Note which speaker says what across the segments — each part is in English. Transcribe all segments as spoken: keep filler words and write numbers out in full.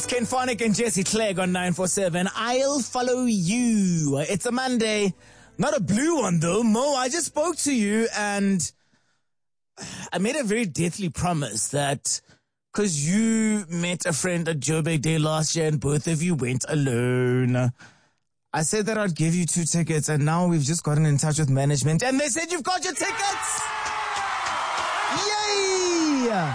Speaker 1: Ken Phonic and Jesse Clegg on nine four seven. I'll follow you. It's a Monday. Not a blue one though. Mo, I just spoke to you and I made a very deathly promise that because you met a friend at Joburg Day last year and both of you went alone, I said that I'd give you two tickets, and now we've just gotten in touch with management and they said you've got your tickets. Yay!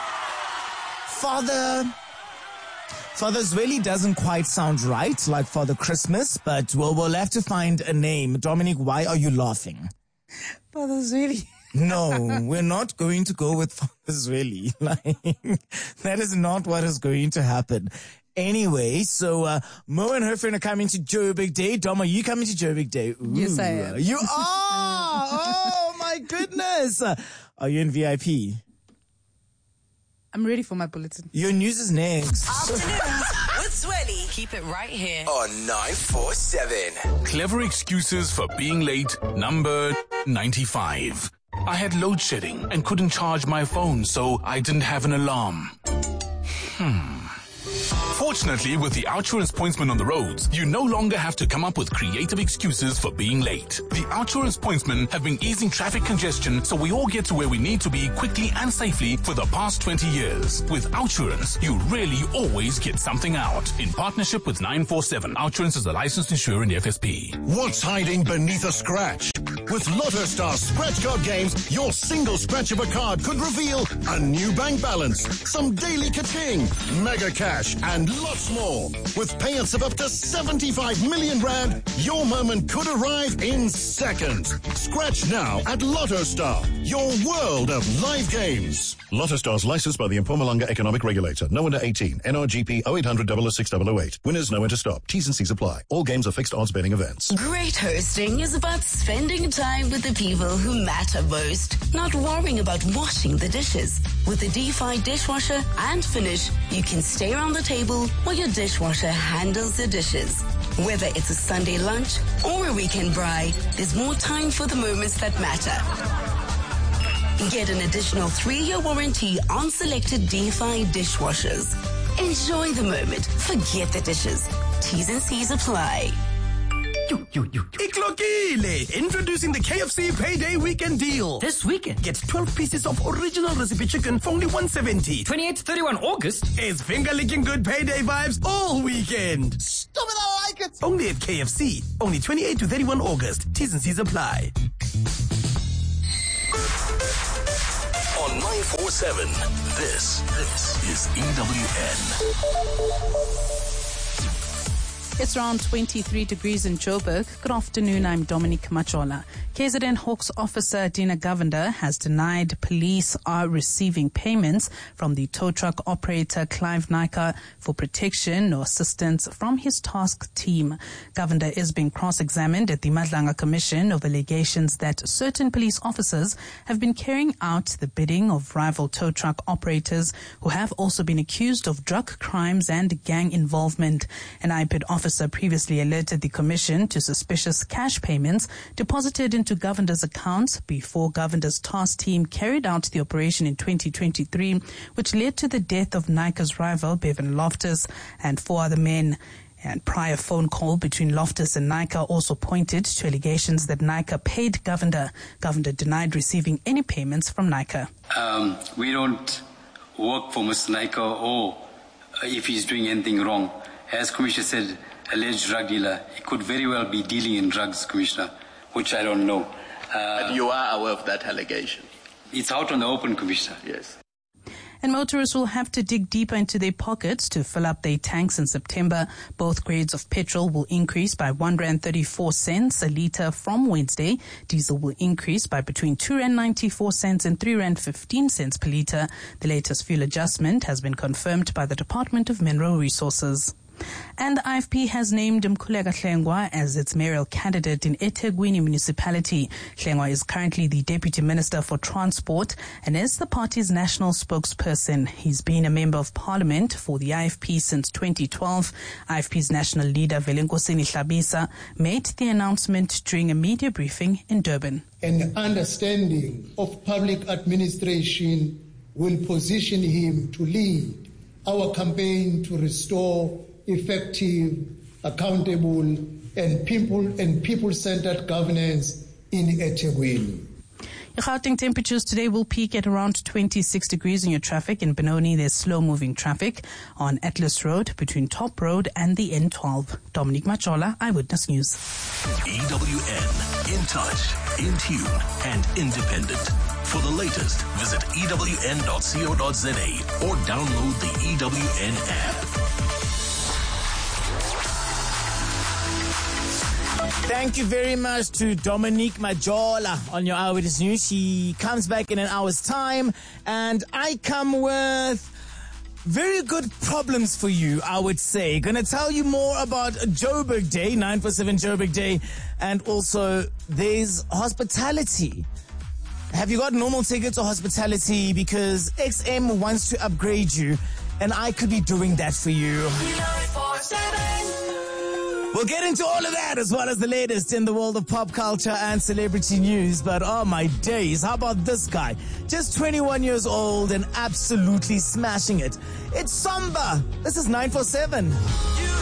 Speaker 1: Father... Father Zweli doesn't quite sound right, like Father Christmas, but we'll, we'll have to find a name. Dominic, why are you laughing?
Speaker 2: Father Zweli.
Speaker 1: No, we're not going to go with Father Zweli. Like, that is not what is going to happen. Anyway, so uh, Mo and her friend are coming to Joburg Day. Dom, are you coming to Joburg Day? Ooh,
Speaker 2: yes, I am.
Speaker 1: You are! Oh, my goodness! Uh, are you in V I P?
Speaker 2: I'm ready for my bulletin.
Speaker 1: Your news is next.
Speaker 3: Afternoons with Zweli. Keep it right here
Speaker 4: on nine four seven.
Speaker 5: Clever excuses for being late, number ninety-five. I had load shedding and couldn't charge my phone, so I didn't have an alarm. Hmm. Fortunately, with the Outsurance pointsman on the roads, you no longer have to come up with creative excuses for being late. The Outsurance pointsmen have been easing traffic congestion so we all get to where we need to be quickly and safely for the past twenty years. With Outsurance, you really always get something out. In partnership with nine four seven, Outsurance is a licensed insurer in the F S P.
Speaker 6: What's hiding beneath a scratch? With Lotto Star scratch card games, your single scratch of a card could reveal a new bank balance, some daily ka-ching, mega cash, and lots more. With payouts of up to seventy-five million rand, your moment could arrive in seconds. Scratch now at Lotto Star, your world of live games. Lotto Star is licensed by the Mpumalanga Economic Regulator. No under eighteen. N R G P oh eight hundred, double oh six, double oh eight. Winners know when to stop. T's and C's apply. All games are fixed odds betting events.
Speaker 3: Great hosting is about spending time with the people who matter most, not worrying about washing the dishes. With the D F I dishwasher and Finish, you can stay around the table while your dishwasher handles the dishes. Whether it's a Sunday lunch or a weekend braai, there's more time for the moments that matter. Get an additional three-year warranty on selected D F I dishwashers. Enjoy the moment. Forget the dishes. T's and C's apply.
Speaker 7: You, you, you. Iklokile! Introducing the K F C Payday Weekend Deal.
Speaker 8: This weekend,
Speaker 7: get twelve pieces of original recipe chicken for only one seventy.
Speaker 8: twenty-eighth to thirty-first August.
Speaker 7: It's finger-licking good payday vibes all weekend.
Speaker 1: Stop it, I like it!
Speaker 7: Only at K F C. Only twenty-eighth to thirty-first August. T's and C's apply.
Speaker 5: On nine four seven, this, this is E W N.
Speaker 2: It's around twenty-three degrees in Joburg. Good afternoon, I'm Dominic Machola. K Z N Hawks officer Dina Govender has denied police are receiving payments from the tow truck operator Clive Naicker for protection or assistance from his task team. Govender is being cross-examined at the Madlanga Commission of allegations that certain police officers have been carrying out the bidding of rival tow truck operators who have also been accused of drug crimes and gang involvement. An I P I D officer Officer previously alerted the Commission to suspicious cash payments deposited into Govender's accounts before Govender's task team carried out the operation in twenty twenty-three, which led to the death of Naicker's rival Bevan Loftus and four other men. And prior phone call between Loftus and Naicker also pointed to allegations that Naicker paid Govender. Govender denied receiving any payments from Naicker.
Speaker 9: Um, we don't work for Mister Naicker or if he's doing anything wrong. As Commissioner said, alleged drug dealer, he could very well be dealing in drugs, Commissioner, which I don't know.
Speaker 10: Uh, but you are aware of that allegation?
Speaker 9: It's out on the open, Commissioner.
Speaker 10: Yes.
Speaker 2: And motorists will have to dig deeper into their pockets to fill up their tanks in September. Both grades of petrol will increase by one rand thirty-four cents a litre from Wednesday. Diesel will increase by between two rand ninety-four cents and three rand fifteen cents per litre. The latest fuel adjustment has been confirmed by the Department of Mineral Resources. And the I F P has named Mkhuleka Hlengwa as its mayoral candidate in eThekwini municipality. Hlengwa is currently the Deputy Minister for Transport and is the party's national spokesperson. He's been a member of parliament for the I F P since twenty twelve. I F P's national leader Velenkosini Hlabisa made the announcement during a media briefing in Durban.
Speaker 11: An understanding of public administration will position him to lead
Speaker 8: our campaign to restore effective, accountable, and people and people-centered governance in eThekwini.
Speaker 2: Your Gauteng temperatures today will peak at around twenty-six degrees in your traffic. In Benoni, there's slow-moving traffic on Atlas Road between Top Road and the N twelve. Dominique Machola, Eyewitness News.
Speaker 11: E W N, in touch, in tune, and independent. For the latest, visit E W N dot co dot za or download the E W N app.
Speaker 1: Thank you very much to Dominique Majola on your Eyewitness News. She comes back in an hour's time, and I come with very good problems for you, I would say. Gonna tell you more about Joburg Day, nine four seven Joburg Day, and also there's hospitality. Have you got normal tickets or hospitality? Because X M wants to upgrade you, and I could be doing that for you. We'll get into all of that as well as the latest in the world of pop culture and celebrity news. But oh my days, how about this guy? Just twenty-one years old and absolutely smashing it. It's Samba. This is nine four seven.